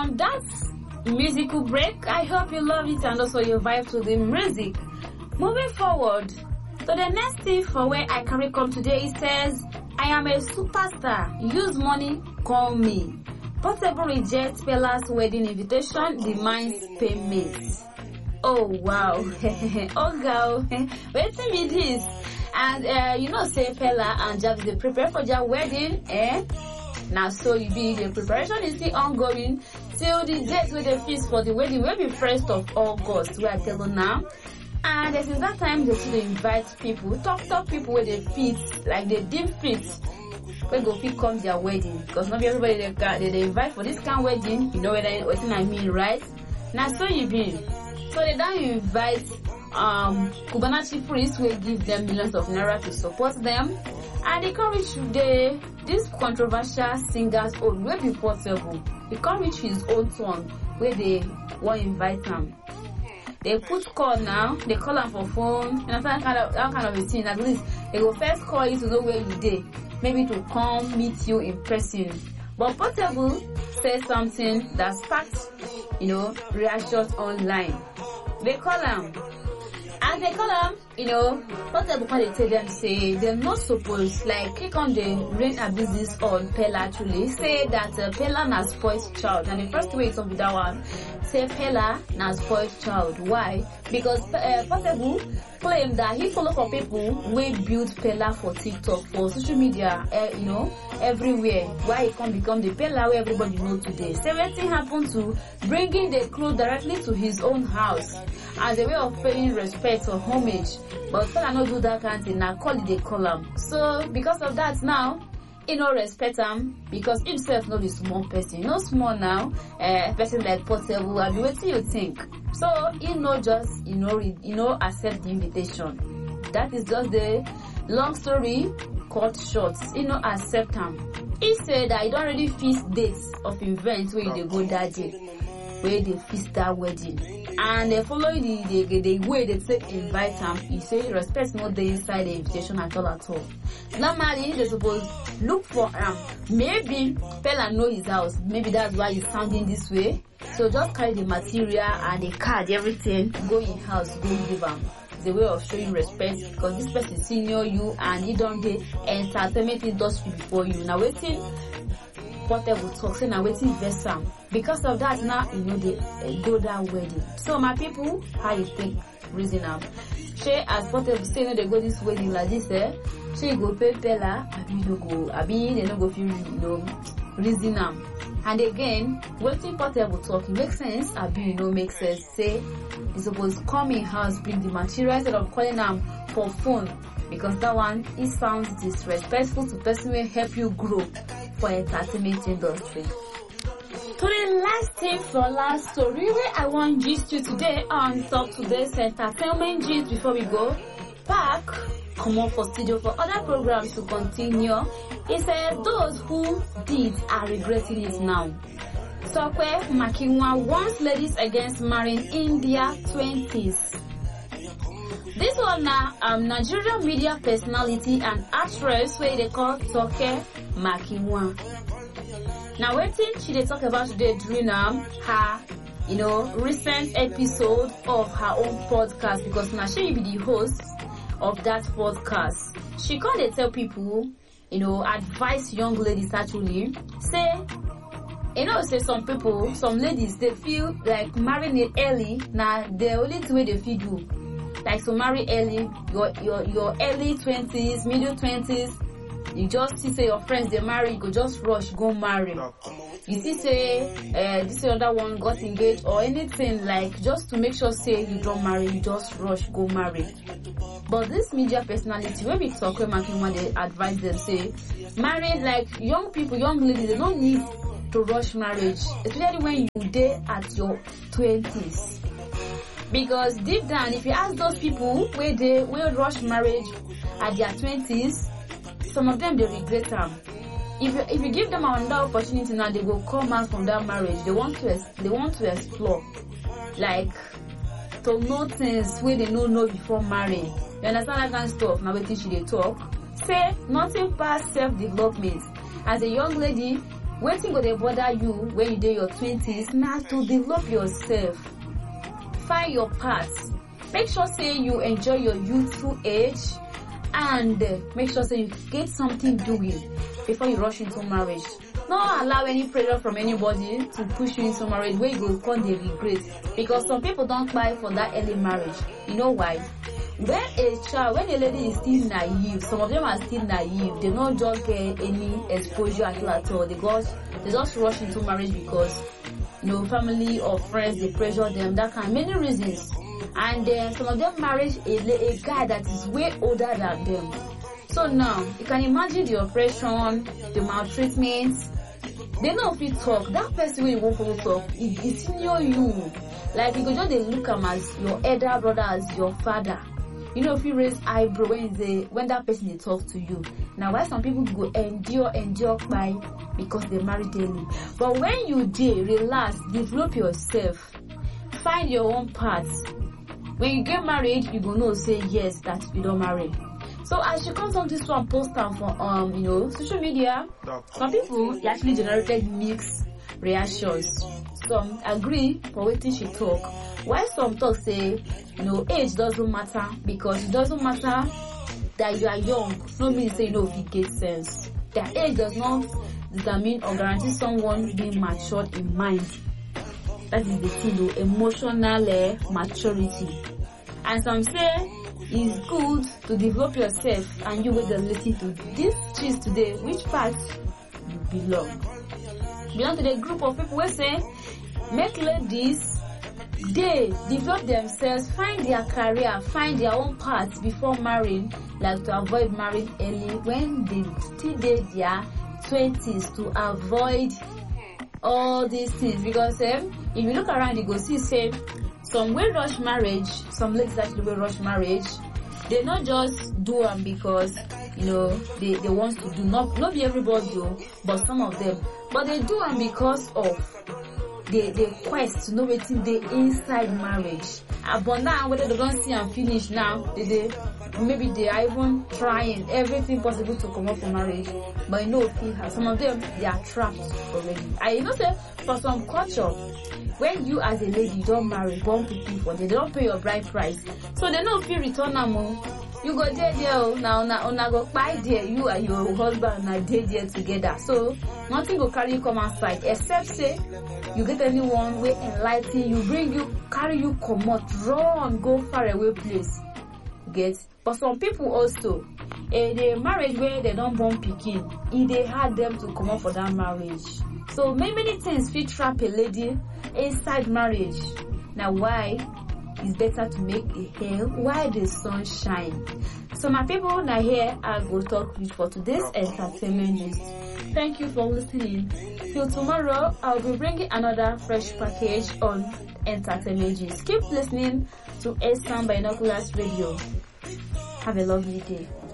That's musical break. I hope you love it and also you vibe to the music. Moving forward to the next thing for where I carry come today, it says, I am a superstar. Use money, call me. Portable rejects Pella's wedding invitation, demands payment. Oh wow. Oh girl. Wait till me this. And you know say Pella and Javis they prepare for their wedding, eh? Now so you be the preparation is still ongoing till the date where they fix for the wedding will be 1st of August, where I tell you now. And since that time they should invite people, talk people where they fit, like they deem fit, where go fit come their wedding. Because not everybody they invite for this kind of wedding, you know what I mean, right? Now so you be. So they don't invite Cubana chief priests will give them millions of naira to support them. And they come reach this controversial singer's own will be Portable. He come reach his own turn where they want invite him. They put call now, they call him for phone, and that kind of a thing. At least they will first call you to know where you dey, maybe to come meet you in person. But Portable says something that sparked, reactions online. They call him. As they call them, Portable they tell them say they're not supposed click on the rain a business on Pella actually. Say that Pella na spoiled child. And the first way it's on with that one, say Pella na spoiled child. Why? Because Portable claim that he follow for people who build Pella for TikTok, for social media, everywhere. Why he can't become the Pella where everybody know today. So everything happened to bringing the crew directly to his own house as a way of paying respect or homage. But Pella not do that kind of thing. Now call it they call him. So because of that now, he no respect him because himself not a small person. No small now, person like Portable. I be waiting you think. So he no just accept the invitation. That is just the long story cut short. He no accept him. He said that he don't already fix dates of events where they go that day, where they fix that wedding. And they follow the way they say invite him. He say respect not the inside the invitation at all. Normally they suppose look for him. Maybe Pella know his house. Maybe that's why he's sounding this way. So just carry the material and the card, everything, go in house, go give him. It's a way of showing respect because this person senior you and he don't get entertainment industry before you. Now waiting Portable talk, say now waiting vessel. Because of that now they go that wedding. So my people, how you think reason up? She as Portable say they go this wedding like this, she go pay Pella, they no go feel reason up. And again, waiting Portable talk, it makes sense, make sense. Say you suppose come in house, bring the material instead of calling them for phone. Because that one, it sounds disrespectful to person will help you grow for entertainment industry. To the last thing for last story where I want gist you today on top today's entertainment gist before we go back, come on for studio for other programs to continue. It says those who did are regretting it now. Sokwe Makinwa warns ladies against marrying in their 20s. This one now, Nigerian media personality and actress where they call Toke Makinwa. Now waiting she talk about today during her recent episode of her own podcast, because now she be the host of that podcast. She can't tell people, advise young ladies actually, say some people, some ladies, they feel like marrying it early, now the only way they feel do. Like so marry early, your early 20s, middle 20s, you just see say your friends they marry, you go just rush, go marry. You see say this other one got engaged or anything, like just to make sure say you don't marry, you just rush, go marry. But this media personality, when we talk with Makinwa, they advise them say, married like young people, young ladies, they don't need to rush marriage, especially when you date at your 20s. Because deep down, if you ask those people where they will rush marriage at their 20s, some of them they regret them. If you give them another opportunity now, they will come out from that marriage. They want to explore, like to know things where they don't know before marrying. You understand that kind of stuff? Now we teach you they talk. Say nothing past self-development. As a young lady, Waiting go dey bother you when you dey your 20s, now to develop yourself. Find your path. Make sure say you enjoy your youthful age, and make sure say you get something doing before you rush into marriage. Not allow any pressure from anybody to push you into marriage where you go come dey regret, because some people don't buy for that early marriage. You know why? When a lady is still naive, some of them are still naive, they don't just get any exposure at all. They just rush into marriage because, you know, family or friends, they pressure them. That kind of many reasons. And then some of them marry a guy that is way older than them. So now, you can imagine the oppression, the maltreatment. They know if you talk, that person when you won't follow talk, it's senior you. Like, you could just look at him as your elder brother, as your father. You know, if you raise eyebrow when that person they talk to you. Now, why some people go endure by because they married early. But when you relax, develop yourself, find your own path. When you get married, you go know say yes that you don't marry. So as she comes on this one post on for social media, some people actually generated mixed reactions. Some agree for waiting she talk, while some talk say, age doesn't matter, because it doesn't matter that you are young, no mean say if it gets sense. Their age does not determine or guarantee someone being matured in mind. That is the thing, emotional maturity. And some say it's good to develop yourself, and you will listen to this gist today, which part you belong to the group of people who say make ladies they develop themselves, find their career, find their own path before marrying, like to avoid marrying early when they still did their 20s, to avoid all these things. Because if you look around, you go see say some will rush marriage, some ladies actually will rush marriage. They not just do them because they want to do, not be everybody do, but some of them, but they do them because of the quest to know what's in the inside marriage. But now whether they don't see and finish now, maybe they are even trying everything possible to come up for marriage, but some of them they are trapped already. I say for some culture, when you as a lady don't marry, born people for them, they don't pay your bride price, so they don't feel return them. You go there now go buy there, you and your husband are there together, so nothing will carry you come outside, except say you get anyone will enlighten you, bring you, carry you, come out, run, go far away place. But some people also, the marriage where they don't born pikin, they had them to come up for that marriage. So many things fit trap a lady inside marriage. Now why it's better to make a hair while the sun shine. So my people, now here I go talk for today's entertainment news. Thank you for listening. Till tomorrow, I'll be bringing another fresh package on entertainment news. Keep listening to A Sound Binoculars Radio. Have a lovely day.